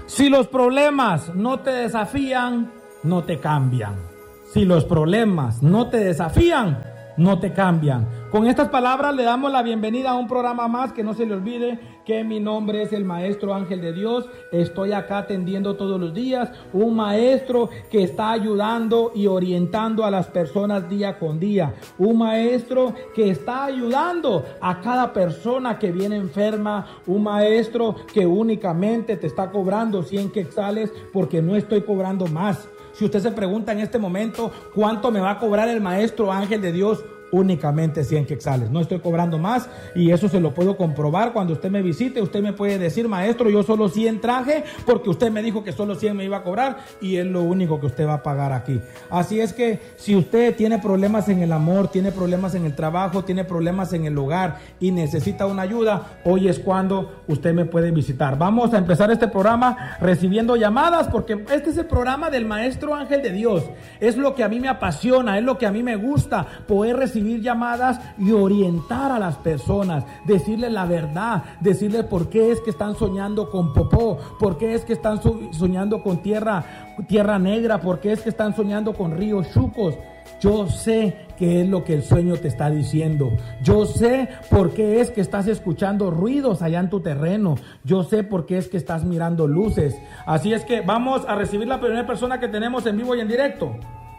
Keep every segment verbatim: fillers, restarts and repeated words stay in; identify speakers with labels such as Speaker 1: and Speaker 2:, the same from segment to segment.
Speaker 1: Si los problemas no te desafían, no te cambian. Si los problemas no te desafían, no te cambian. Con estas palabras le damos la bienvenida a un programa más. Que no se le olvide que mi nombre es el Maestro Ángel de Dios. Estoy acá atendiendo todos los días. Un maestro que está ayudando y orientando a las personas día con día. Un maestro que está ayudando a cada persona que viene enferma. Un maestro que únicamente te está cobrando cien quetzales porque no estoy cobrando más. Si usted se pregunta en este momento cuánto me va a cobrar el Maestro Ángel de Dios, únicamente cien quetzales. No estoy cobrando más y eso se lo puedo comprobar cuando usted me visite. Usted me puede decir: maestro, yo solo cien traje porque usted me dijo que solo cien me iba a cobrar, y es lo único que usted va a pagar aquí. Así es que si usted tiene problemas en el amor, tiene problemas en el trabajo, tiene problemas en el hogar y necesita una ayuda, hoy es cuando usted me puede visitar. Vamos a empezar este programa recibiendo llamadas, porque este es el programa del Maestro Ángel de Dios. Es lo que a mí me apasiona, es lo que a mí me gusta, poder recibir llamadas y orientar a las personas, decirles la verdad, decirles por qué es que están soñando con popó, por qué es que están soñando con tierra, tierra negra, por qué es que están soñando con ríos chucos. Yo sé qué es lo que el sueño te está diciendo. Yo sé por qué es que estás escuchando ruidos allá en tu terreno. Yo sé por qué es que estás mirando luces. Así es que vamos a recibir la primera persona que tenemos en vivo y en directo.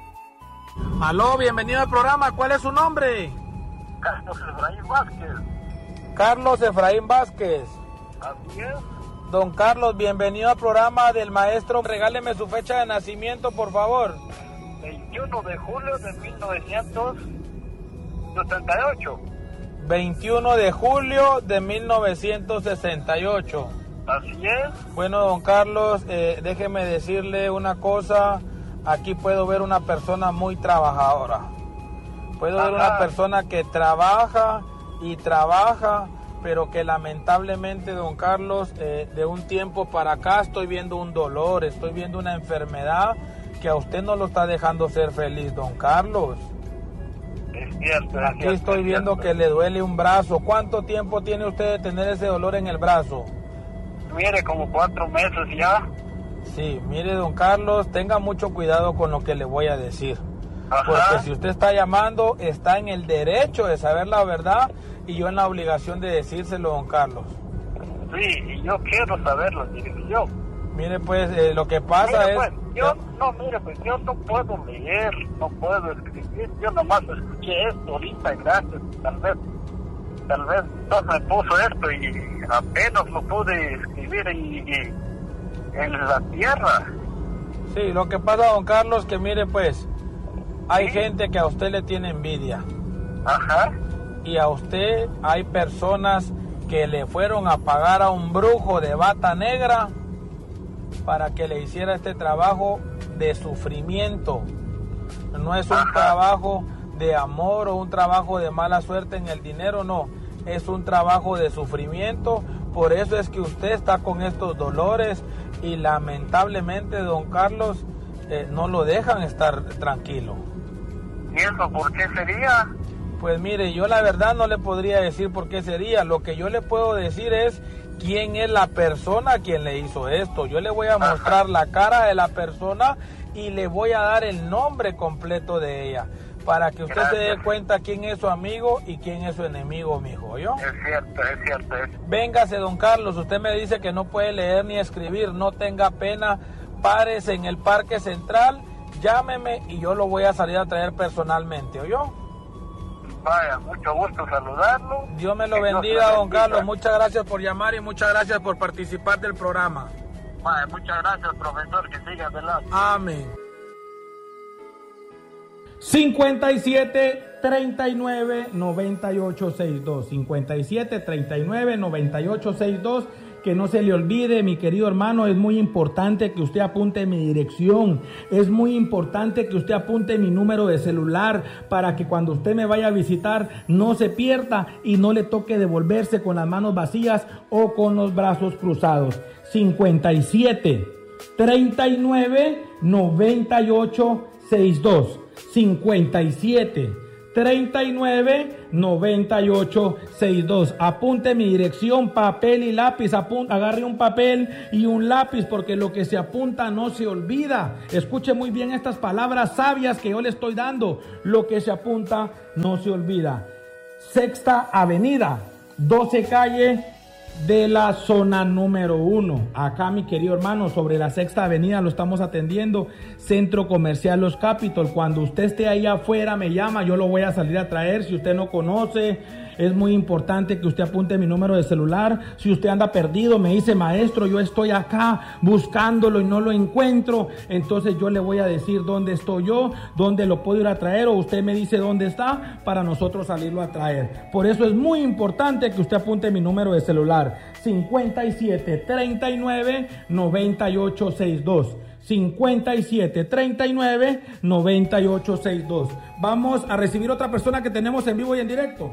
Speaker 1: Aló, bienvenido al programa. ¿Cuál es su nombre?
Speaker 2: Carlos Efraín Vázquez.
Speaker 1: Carlos Efraín Vázquez.
Speaker 2: Así es.
Speaker 1: Don Carlos, bienvenido al programa del maestro. Regáleme su fecha de nacimiento, por favor.
Speaker 2: veintiuno de julio de mil novecientos sesenta y ocho.
Speaker 1: veintiuno de julio de mil novecientos sesenta y ocho.
Speaker 2: Así es.
Speaker 1: Bueno, don Carlos, eh, déjeme decirle una cosa. Aquí puedo ver una persona muy trabajadora. Puedo
Speaker 2: Ajá.
Speaker 1: ver una persona que trabaja y trabaja, pero que lamentablemente, don Carlos, eh, de un tiempo para acá estoy viendo un dolor, estoy viendo una enfermedad que a usted no lo está dejando ser feliz, don Carlos.
Speaker 2: Es cierto. Es
Speaker 1: Aquí
Speaker 2: cierto,
Speaker 1: estoy
Speaker 2: es
Speaker 1: viendo
Speaker 2: cierto.
Speaker 1: que le duele un brazo. ¿Cuánto tiempo tiene usted de tener ese dolor en el brazo?
Speaker 2: Mire, como cuatro meses ya.
Speaker 1: Sí, mire, don Carlos, tenga mucho cuidado con lo que le voy a decir.
Speaker 2: Ajá.
Speaker 1: Porque si usted está llamando, está en el derecho de saber la verdad y yo en la obligación de decírselo, don Carlos.
Speaker 2: Sí, y yo quiero saberlo, mire, yo.
Speaker 1: Mire, pues, eh, lo que pasa
Speaker 2: Mire,
Speaker 1: es...
Speaker 2: pues, yo, no, mire, pues, yo no puedo leer, no puedo escribir. Yo nomás escuché esto ahorita, gracias, tal vez. Tal vez Dios me puso esto y apenas lo pude escribir y... y en la tierra.
Speaker 1: Sí, lo que pasa, don Carlos, que mire, pues, hay
Speaker 2: ¿Sí?
Speaker 1: gente que a usted le tiene envidia.
Speaker 2: Ajá.
Speaker 1: Y a usted hay personas que le fueron a pagar a un brujo de bata negra para que le hiciera este trabajo de sufrimiento. No es un
Speaker 2: Ajá.
Speaker 1: trabajo de amor o un trabajo de mala suerte en el dinero, no. Es un trabajo de sufrimiento. Por eso es que usted está con estos dolores y lamentablemente, don Carlos, eh, no lo dejan estar tranquilo.
Speaker 2: ¿Y eso por qué sería?
Speaker 1: Pues mire, yo la verdad no le podría decir por qué sería. Lo que yo le puedo decir es quién es la persona a quien le hizo esto. Yo le voy a mostrar la cara de la persona y le voy a dar el nombre completo de ella, para que usted
Speaker 2: Gracias.
Speaker 1: se dé cuenta quién es su amigo y quién es su enemigo, mijo, ¿yo?
Speaker 2: Es cierto, es cierto. Es...
Speaker 1: Véngase, don Carlos, usted me dice que no puede leer ni escribir, no tenga pena, párese en el Parque Central, llámeme y yo lo voy a salir a traer personalmente, ¿oyó?
Speaker 2: Vaya, mucho gusto saludarlo.
Speaker 1: Dios me lo
Speaker 2: Que Dios
Speaker 1: bendiga,
Speaker 2: lo
Speaker 1: don
Speaker 2: bendiga.
Speaker 1: Carlos, muchas gracias por llamar y muchas gracias por participar del programa.
Speaker 2: Vaya, muchas gracias, profesor, que siga adelante.
Speaker 1: Amén. cincuenta y siete, treinta y nueve, noventa y ocho, sesenta y dos. cincuenta y siete, treinta y nueve, noventa y ocho, sesenta y dos. Que no se le olvide, mi querido hermano, es muy importante que usted apunte mi dirección. Es muy importante que usted apunte mi número de celular para que cuando usted me vaya a visitar no se pierda y no le toque devolverse con las manos vacías o con los brazos cruzados. cincuenta y siete, treinta y nueve, noventa y ocho, sesenta y dos. cincuenta y siete, treinta y nueve, noventa y ocho, sesenta y dos. Apunte mi dirección, papel y lápiz. Apunte, agarre un papel y un lápiz, porque lo que se apunta no se olvida. Escuche muy bien estas palabras sabias que yo le estoy dando. Lo que se apunta no se olvida. Sexta Avenida, doce calle de la zona número uno. Acá, mi querido hermano, sobre la Sexta Avenida lo estamos atendiendo. Centro Comercial Los Capitol. Cuando usted esté ahí afuera, me llama, yo lo voy a salir a traer. Si usted no conoce, es muy importante que usted apunte mi número de celular. Si usted anda perdido, me dice: maestro, yo estoy acá buscándolo y no lo encuentro. Entonces yo le voy a decir dónde estoy yo, dónde lo puedo ir a traer, o usted me dice dónde está para nosotros salirlo a traer. Por eso es muy importante que usted apunte mi número de celular: cincuenta y siete, treinta y nueve, noventa y ocho, sesenta y dos. cincuenta y siete, treinta y nueve, noventa y ocho, sesenta y dos. Vamos a recibir otra persona que tenemos en vivo y en directo.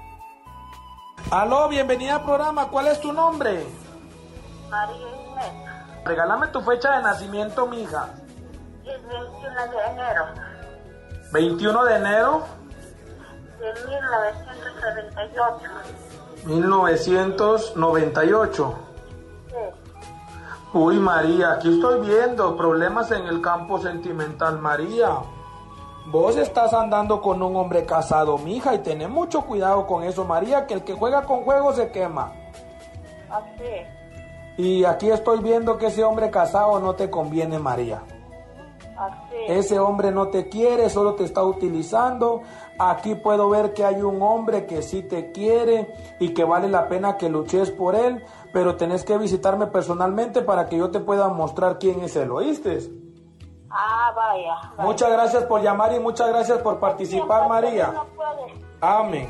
Speaker 1: Aló, bienvenida al programa. ¿Cuál es tu nombre?
Speaker 3: María Inés.
Speaker 1: Regálame tu fecha de nacimiento, mija.
Speaker 3: Es veintiuno de enero
Speaker 1: veintiuno de enero
Speaker 3: de mil novecientos noventa y ocho.
Speaker 1: mil novecientos noventa y ocho.
Speaker 3: Sí.
Speaker 1: Uy, María, aquí estoy viendo problemas en el campo sentimental, María. Vos estás andando con un hombre casado, mija, y tenés mucho cuidado con eso, María, que el que juega con fuego se quema.
Speaker 3: Así.
Speaker 1: Y aquí estoy viendo que ese hombre casado no te conviene, María.
Speaker 3: Así.
Speaker 1: Ese hombre no te quiere, solo te está utilizando. Aquí puedo ver que hay un hombre que sí te quiere y que vale la pena que luches por él, pero tenés que visitarme personalmente para que yo te pueda mostrar quién es él, ¿oíste?
Speaker 3: Ah, vaya, vaya.
Speaker 1: Muchas gracias por llamar y muchas gracias por participar, María.
Speaker 3: No puede.
Speaker 1: Amén.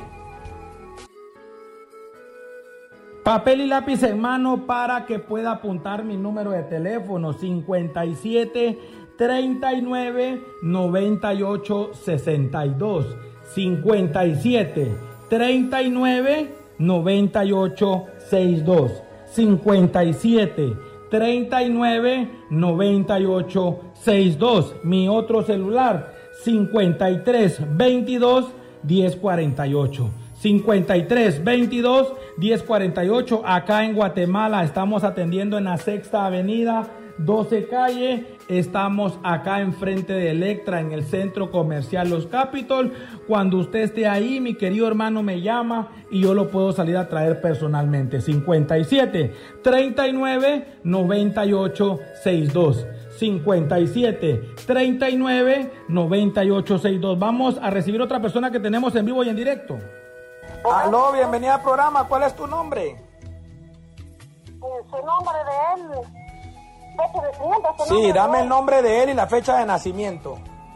Speaker 1: Papel y lápiz en mano para que pueda apuntar mi número de teléfono: cincuenta y siete, treinta y nueve, noventa y ocho, sesenta y dos. cincuenta y siete, treinta y nueve, noventa y ocho, sesenta y dos. cincuenta y siete, treinta y nueve, noventa y ocho, sesenta y dos. Mi otro celular: cincuenta y tres, veintidós, diez cuarenta y ocho. cincuenta y tres, veintidós, diez cuarenta y ocho. Acá en Guatemala estamos atendiendo en la Sexta Avenida, doce calle. Estamos acá enfrente de Electra, en el Centro Comercial Los Capitol. Cuando usted esté ahí, mi querido hermano me llama y yo lo puedo salir a traer personalmente. cincuenta y siete, treinta y nueve, noventa y ocho, sesenta y dos. cincuenta y siete, treinta y nueve, noventa y ocho, sesenta y dos. Vamos a recibir otra persona que tenemos en vivo y en directo. Aló, bienvenida al programa. ¿Cuál es tu nombre?
Speaker 3: Eh, su nombre de él. Fecha de nacimiento, su
Speaker 1: Sí,
Speaker 3: nombre
Speaker 1: dame
Speaker 3: de
Speaker 1: el
Speaker 3: él.
Speaker 1: nombre de él y la fecha de nacimiento.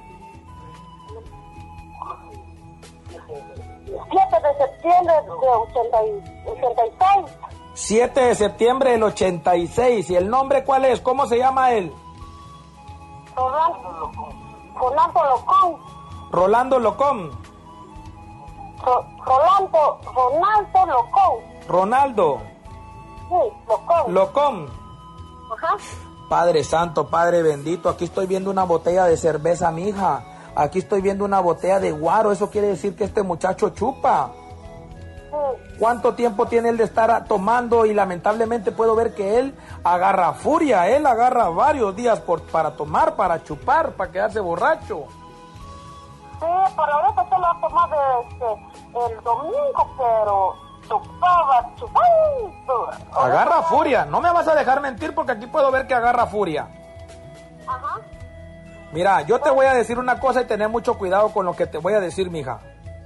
Speaker 3: siete de septiembre de ochenta y, ochenta y seis.
Speaker 1: siete de septiembre del ochenta y seis. ¿Y el nombre cuál es? ¿Cómo se llama él?
Speaker 3: Rolando, Rolando Locón.
Speaker 1: Rolando Locón.
Speaker 3: Ro- Rolando, Ronaldo Locón.
Speaker 1: Ronaldo
Speaker 3: Sí, Locón.
Speaker 1: Locón.
Speaker 3: Ajá.
Speaker 1: Padre santo, Padre bendito, aquí estoy viendo una botella de cerveza, mija. Aquí estoy viendo una botella de guaro. Eso quiere decir que este muchacho chupa.
Speaker 3: Sí.
Speaker 1: ¿Cuánto tiempo tiene él de estar tomando? Y lamentablemente puedo ver que él agarra furia. Él agarra varios días por, para tomar, para chupar, para quedarse borracho.
Speaker 3: Sí, pero ahorita se lo ha tomado este, el domingo, pero chupaba, chupaba.
Speaker 1: Agarra furia. No me vas a dejar mentir porque aquí puedo ver que agarra furia.
Speaker 3: Ajá.
Speaker 1: Mira, yo te voy a decir una cosa y tener mucho cuidado con lo que te voy a decir, mija.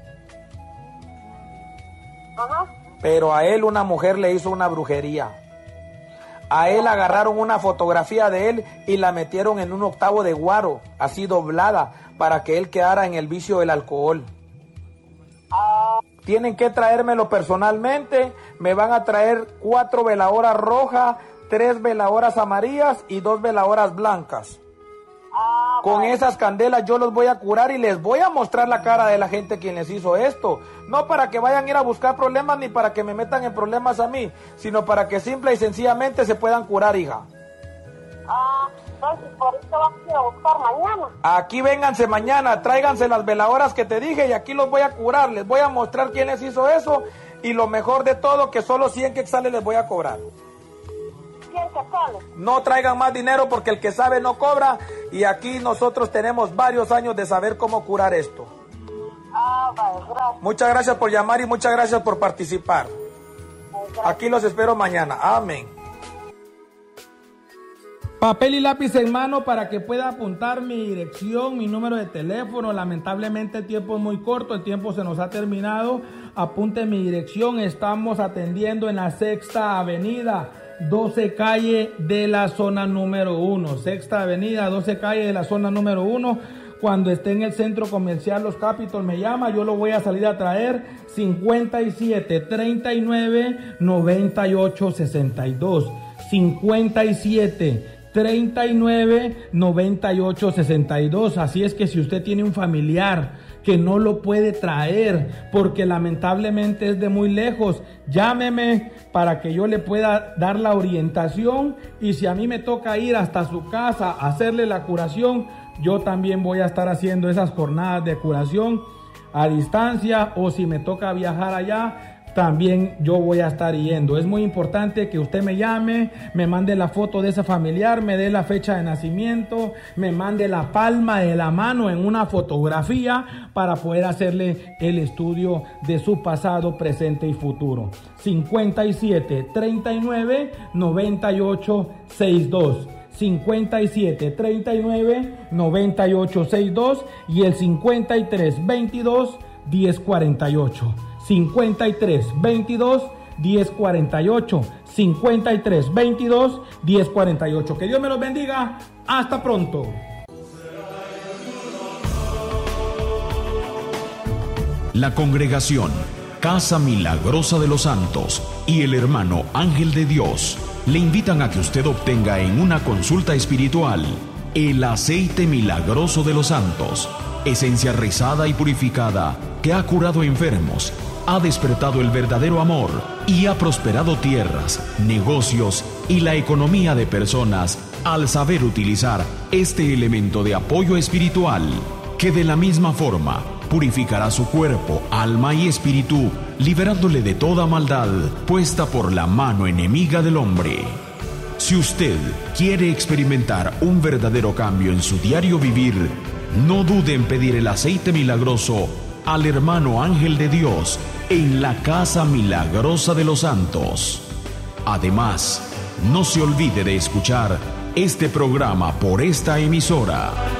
Speaker 3: Ajá.
Speaker 1: Pero a él una mujer le hizo una brujería. A él agarraron una fotografía de él y la metieron en un octavo de guaro, así doblada, para que él quedara en el vicio del alcohol.
Speaker 3: Ah,
Speaker 1: Tienen que traérmelo personalmente. Me van a traer cuatro veladoras rojas, tres veladoras amarillas y dos veladoras blancas.
Speaker 3: ah,
Speaker 1: Con
Speaker 3: vale.
Speaker 1: esas candelas yo los voy a curar y les voy a mostrar la cara de la gente quien les hizo esto. No para que vayan a ir a buscar problemas ni para que me metan en problemas a mí, sino para que simple y sencillamente se puedan curar, hija.
Speaker 3: Ah, Entonces, por eso vamos a ir a buscar mañana.
Speaker 1: Aquí vénganse mañana, tráiganse las veladoras que te dije y aquí los voy a curar. Les voy a mostrar quién les hizo eso y lo mejor de todo, que solo cien quetzales les voy a cobrar.
Speaker 3: cien quetzales.
Speaker 1: No traigan más dinero porque el que sabe no cobra y aquí nosotros tenemos varios años de saber cómo curar esto.
Speaker 3: Ah, vale, gracias.
Speaker 1: Muchas gracias por llamar y muchas gracias por participar.
Speaker 3: Gracias.
Speaker 1: Aquí los espero mañana. Amén. Papel y lápiz en mano para que pueda apuntar mi dirección, mi número de teléfono. Lamentablemente el tiempo es muy corto, el tiempo se nos ha terminado. Apunte mi dirección. Estamos atendiendo en la Sexta Avenida, doce calle de la zona número uno. Sexta Avenida, doce calle de la zona número uno. Cuando esté en el centro comercial Los Capitol me llama, yo lo voy a salir a traer. cincuenta y siete, treinta y nueve, noventa y ocho, sesenta y dos. cincuenta y siete, treinta y nueve, noventa y ocho, sesenta y dos. Así es que si usted tiene un familiar que no lo puede traer porque lamentablemente es de muy lejos, llámeme para que yo le pueda dar la orientación y si a mí me toca ir hasta su casa a hacerle la curación, yo también voy a estar haciendo esas jornadas de curación a distancia, o si me toca viajar allá, también yo voy a estar yendo. Es muy importante que usted me llame, me mande la foto de ese familiar, me dé la fecha de nacimiento, me mande la palma de la mano en una fotografía para poder hacerle el estudio de su pasado, presente y futuro. cincuenta y siete, treinta y nueve, noventa y ocho, sesenta y dos. cincuenta y siete, treinta y nueve, noventa y ocho, sesenta y dos y el cincuenta y tres, veintidós, diez cuarenta y ocho. cincuenta y tres, veintidós, diez cuarenta y ocho. cincuenta y tres, veintidós, diez cuarenta y ocho. Que Dios me los bendiga. Hasta pronto.
Speaker 4: La congregación Casa Milagrosa de los Santos y el hermano Ángel de Dios le invitan a que usted obtenga en una consulta espiritual el aceite milagroso de los santos, esencia rezada y purificada que ha curado enfermos, ha despertado el verdadero amor y ha prosperado tierras, negocios y la economía de personas al saber utilizar este elemento de apoyo espiritual, que de la misma forma purificará su cuerpo, alma y espíritu, liberándole de toda maldad puesta por la mano enemiga del hombre. Si usted quiere experimentar un verdadero cambio en su diario vivir, no dude en pedir el aceite milagroso al hermano Ángel de Dios en la Casa Milagrosa de los Santos. Además, no se olvide de escuchar este programa por esta emisora.